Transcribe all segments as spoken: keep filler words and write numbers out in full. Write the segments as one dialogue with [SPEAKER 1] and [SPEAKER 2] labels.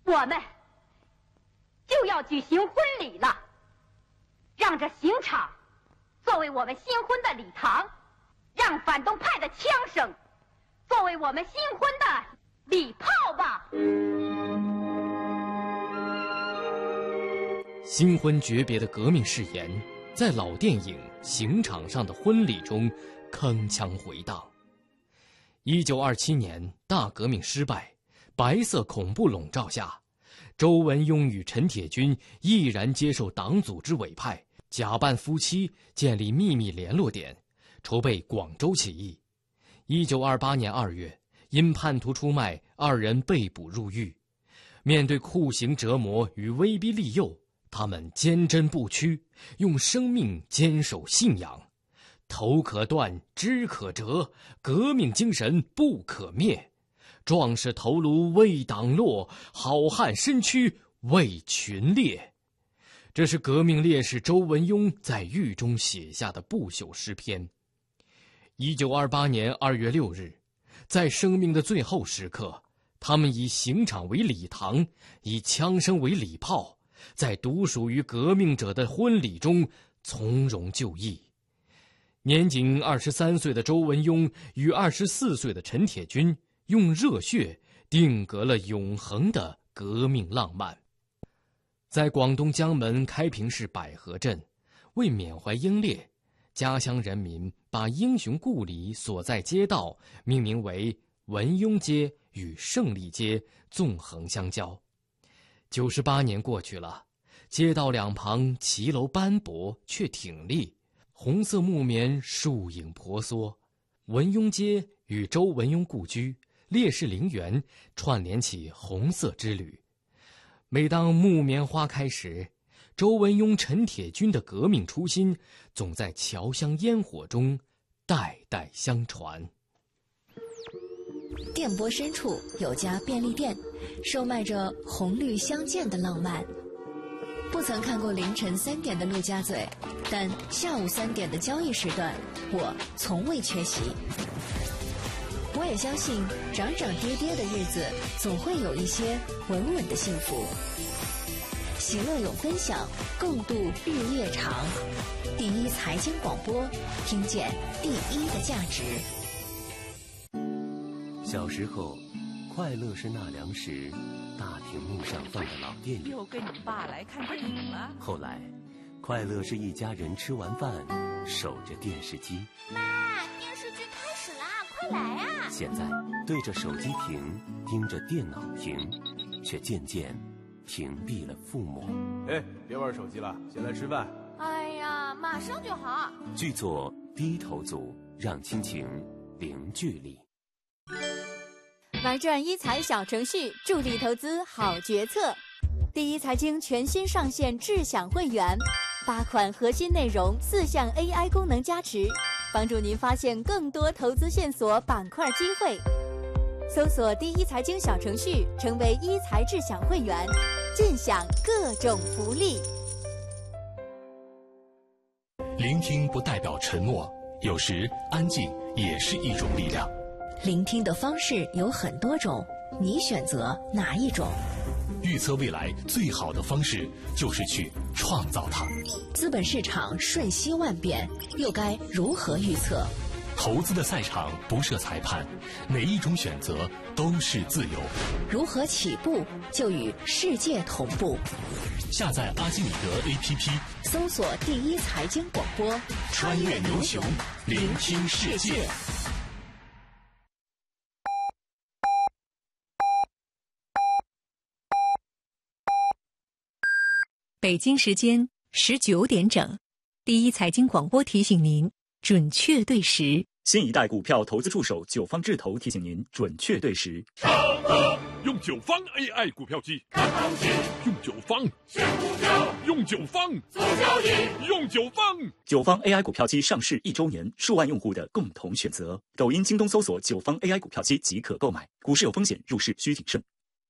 [SPEAKER 1] 我们就要举行婚礼了，让这刑场作为我们新婚的礼堂，让反动派的枪声作为我们新婚的礼炮吧。
[SPEAKER 2] 新婚诀别的革命誓言，在老电影《刑场上的婚礼》中铿锵回荡。一九二七年大革命失败，白色恐怖笼罩下，周文雍与陈铁军毅然接受党组织委派，假扮夫妻建立秘密联络点，筹备广州起义。一九二八年二月，因叛徒出卖，二人被捕入狱。面对酷刑折磨与威逼利诱，他们坚贞不屈，用生命坚守信仰。头可断，肢可折，革命精神不可灭。壮士头颅为党落，好汉身躯为群烈。这是革命烈士周文雍在狱中写下的不朽诗篇。一九二八年二月六日，在生命的最后时刻，他们以刑场为礼堂，以枪声为礼炮，在独属于革命者的婚礼中从容就义。年仅二十三岁的周文雍与二十四岁的陈铁军，用热血定格了永恒的革命浪漫。在广东江门开平市百合镇，为缅怀英烈，家乡人民把英雄故里所在街道命名为文雍街与胜利街纵横相交。九十八年过去了，街道两旁骑楼斑驳却挺立，红色木棉树影婆娑。文雍街与周文雍故居、烈士陵园串联起红色之旅。每当木棉花开时，周文雍、陈铁军的革命初心总在侨香烟火中代代相传。
[SPEAKER 3] 电波深处有家便利店，售卖着红绿相间的浪漫。不曾看过凌晨三点的陆家嘴，但下午三点的交易时段，我从未缺席。我也相信，涨涨跌跌的日子，总会有一些稳稳的幸福。喜乐有分享，共度日夜长。第一财经广播，听见第一的价值。
[SPEAKER 4] 小时候，快乐是纳凉时大屏幕上放的老电影。
[SPEAKER 5] 又跟你爸来看电影了。
[SPEAKER 4] 后来，快乐是一家人吃完饭守着电视机。
[SPEAKER 6] 妈，电视剧开始啦，快来啊！
[SPEAKER 4] 现在对着手机屏，盯着电脑屏，却渐渐屏蔽了父母。
[SPEAKER 7] 哎，别玩手机了，先来吃饭。
[SPEAKER 6] 哎呀，马上就好。
[SPEAKER 4] 剧作《低头族》，让亲情零距离。
[SPEAKER 8] 玩转一财小程序，助力投资好决策。第一财经全新上线智享会员，八款核心内容，四项 A I 功能加持，帮助您发现更多投资线索、板块机会。搜索第一财经小程序，成为一财智享会员，尽享各种福利。
[SPEAKER 9] 聆听不代表沉默，有时安静也是一种力量。
[SPEAKER 3] 聆听的方式有很多种，你选择哪一种？
[SPEAKER 9] 预测未来最好的方式就是去创造它。
[SPEAKER 3] 资本市场瞬息万变，又该如何预测？
[SPEAKER 9] 投资的赛场不设裁判，每一种选择都是自由。
[SPEAKER 3] 如何起步就与世界同步？
[SPEAKER 9] 下载阿基米德 A P P，
[SPEAKER 3] 搜索第一财经广播，
[SPEAKER 9] 穿越牛熊，聆听世界。
[SPEAKER 10] 北京时间十九点整，第一财经广播提醒您准确对时。
[SPEAKER 11] 新一代股票投资助手九方智投提醒您准确对时。
[SPEAKER 12] 超哥用九方 A I 股票机看行情，用九方选股票，用九方做交易，用九方。
[SPEAKER 11] 九方 A I 股票机上市一周年，数万用户的共同选择。抖音、京东搜索九方 A I 股票机即可购买。股市有风险，入市需谨慎。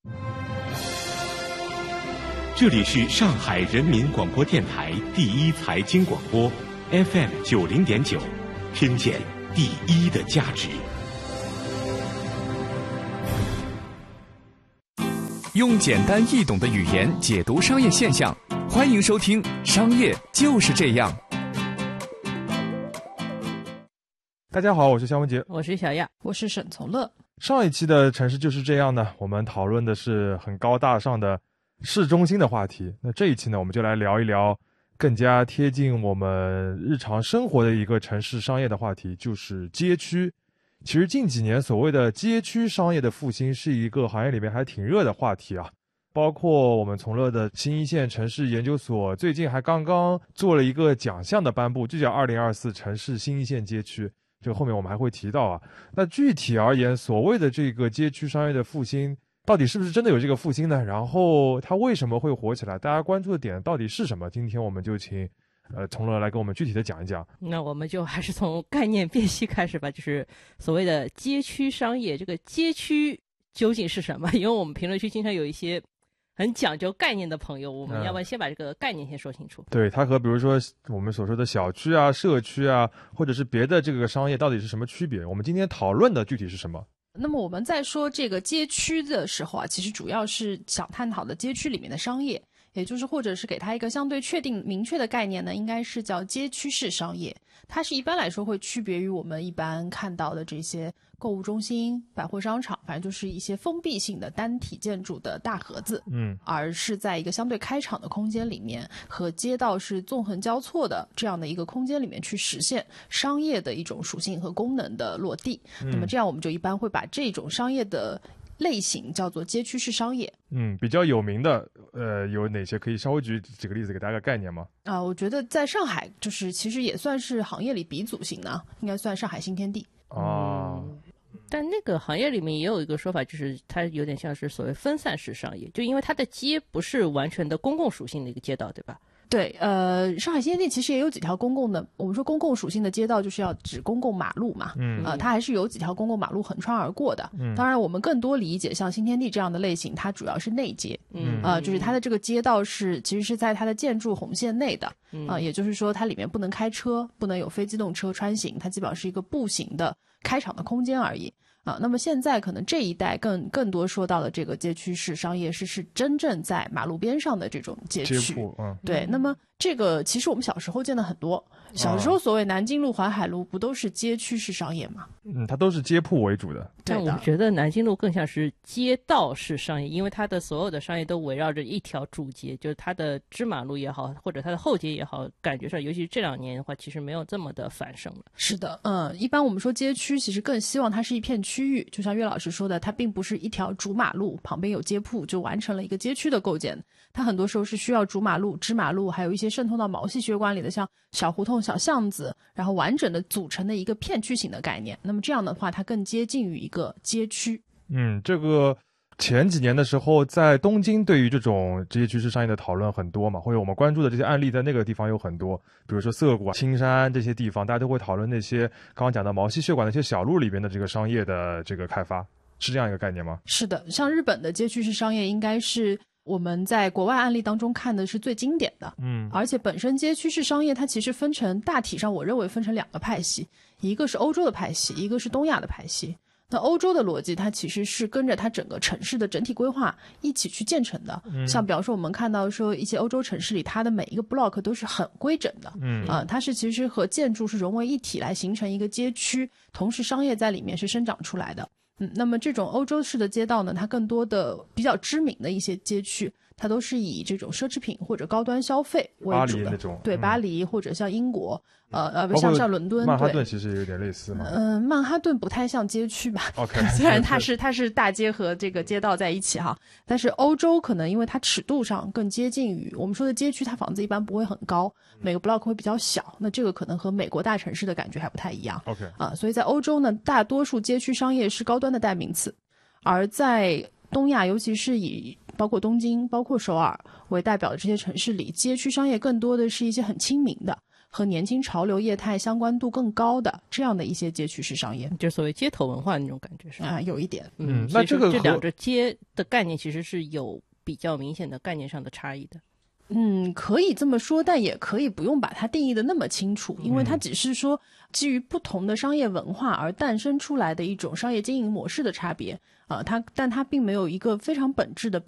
[SPEAKER 13] 这里是上海人民广播电台第一财经广播 F M 九零点九，听见第一的价值。
[SPEAKER 14] 用简单易懂的语言解读商业现象，欢迎收听《商业就是这样》。
[SPEAKER 15] 大家好，我是肖文杰，
[SPEAKER 5] 我是小亚，
[SPEAKER 16] 我是沈从乐。
[SPEAKER 15] 上一期的城市就是这样呢，我们讨论的是很高大上的市中心的话题。那这一期呢，我们就来聊一聊更加贴近我们日常生活的一个城市商业的话题，就是街区。其实近几年所谓的街区商业的复兴是一个行业里面还挺热的话题啊，包括我们从乐的新一线城市研究所最近还刚刚做了一个奖项的颁布，就叫二零二四城市新一线街区，这个后面我们还会提到啊。那具体而言，所谓的这个街区商业的复兴到底是不是真的有这个复兴呢？然后它为什么会火起来？大家关注的点到底是什么？今天我们就请呃，从乐来跟我们具体的讲一讲。
[SPEAKER 5] 那我们就还是从概念辨析开始吧，就是所谓的街区商业，这个街区究竟是什么？因为我们评论区经常有一些很讲究概念的朋友，我们要不然先把这个概念先说清楚。
[SPEAKER 15] 嗯、对，它和比如说我们所说的小区啊、社区啊，或者是别的这个商业到底是什么区别？我们今天讨论的具体是什么？
[SPEAKER 16] 那么我们在说这个街区的时候啊，其实主要是想探讨的街区里面的商业。也就是或者是给它一个相对确定明确的概念呢，应该是叫街区式商业。它是一般来说会区别于我们一般看到的这些购物中心、百货商场，反正就是一些封闭性的单体建筑的大盒子，
[SPEAKER 15] 嗯，
[SPEAKER 16] 而是在一个相对开敞的空间里面，和街道是纵横交错的这样的一个空间里面去实现商业的一种属性和功能的落地。嗯、那么这样我们就一般会把这种商业的类型叫做街区式商业。
[SPEAKER 15] 嗯，比较有名的呃有哪些？可以稍微举几个例子给大家个概念吗？
[SPEAKER 16] 啊、呃，我觉得在上海就是其实也算是行业里鼻祖型的，应该算上海新天地。
[SPEAKER 15] 哦、
[SPEAKER 5] 嗯，但那个行业里面也有一个说法，就是它有点像是所谓分散式商业，就因为它的街不是完全的公共属性的一个街道，对吧？
[SPEAKER 16] 对，呃，上海新天地其实也有几条公共的，我们说公共属性的街道就是要指公共马路嘛，嗯，呃，它还是有几条公共马路横穿而过的。嗯，当然我们更多理解像新天地这样的类型，它主要是内街，嗯，呃，就是它的这个街道是其实是在它的建筑红线内的，啊、嗯呃，也就是说它里面不能开车，不能有非机动车穿行，它基本上是一个步行的开场的空间而已。啊，那么现在可能这一代更更多说到的这个街区式商业是是真正在马路边上的这种街区，
[SPEAKER 15] 街铺，嗯，
[SPEAKER 16] 对。那么这个其实我们小时候见的很多，小时候所谓南京路、淮海路不都是街区式商业吗？
[SPEAKER 15] 嗯，它都是街铺为主的。
[SPEAKER 5] 但我觉得南京路更像是街道式商业，因为它的所有的商业都围绕着一条主街，就是它的支马路也好，或者它的后街也好，感觉上尤其是这两年的话，其实没有这么的繁盛了。
[SPEAKER 16] 是的，嗯，一般我们说街区，其实更希望它是一片区域，就像岳老师说的，它并不是一条主马路旁边有街铺就完成了一个街区的构建，它很多时候是需要主马路、支马路，还有一些渗透到毛细血管里的像小胡同、小巷子，然后完整的组成的一个片区型的概念。那么这样的话，它更接近于一个街区。
[SPEAKER 15] 嗯，这个前几年的时候，在东京对于这种街区式商业的讨论很多嘛，或者我们关注的这些案例在那个地方有很多，比如说涩谷、青山这些地方，大家都会讨论那些刚刚讲的毛细血管的一些小路里边的这个商业的这个开发，是这样一个概念吗？
[SPEAKER 16] 是的，像日本的街区式商业应该是我们在国外案例当中看的是最经典的，嗯，而且本身街区式商业它其实分成大体上我认为分成两个派系，一个是欧洲的派系，一个是东亚的派系。那欧洲的逻辑它其实是跟着它整个城市的整体规划一起去建成的，嗯，像比方说我们看到说一些欧洲城市里它的每一个 block 都是很规整的，嗯啊、呃，它是其实和建筑是融为一体来形成一个街区，同时商业在里面是生长出来的。嗯，那么这种欧洲式的街道呢，它更多的比较知名的一些街区，它都是以这种奢侈品或者高端消费为主的。
[SPEAKER 15] 巴黎那种，
[SPEAKER 16] 对，
[SPEAKER 15] 嗯、
[SPEAKER 16] 巴黎或者像英国，呃呃，像像伦敦，
[SPEAKER 15] 曼哈顿其实有点类似嘛。
[SPEAKER 16] 嗯、呃，曼哈顿不太像街区吧
[SPEAKER 15] ？OK，
[SPEAKER 16] 虽然它是它是大街和这个街道在一起哈，但是欧洲可能因为它尺度上更接近于我们说的街区，它房子一般不会很高，每个 block 会比较小，那这个可能和美国大城市的感觉还不太一样。
[SPEAKER 15] OK，
[SPEAKER 16] 啊、呃，所以在欧洲呢，大多数街区商业是高端的代名词。而在东亚，尤其是以包括东京、包括首尔为代表的这些城市里，街区商业更多的是一些很亲民的、和年轻潮流业态相关度更高的这样的一些街区式商业，
[SPEAKER 5] 就所谓街头文化那种感觉是吧？
[SPEAKER 16] 啊，有一点。
[SPEAKER 5] 嗯，
[SPEAKER 15] 那这个
[SPEAKER 5] 这两者街的概念其实是有比较明显的概念上的差异的。
[SPEAKER 16] 嗯，可以这么说，但也可以不用把它定义的那么清楚，因为它只是说基于不同的商业文化而诞生出来的一种商业经营模式的差别啊、呃，它但它并没有一个非常本质的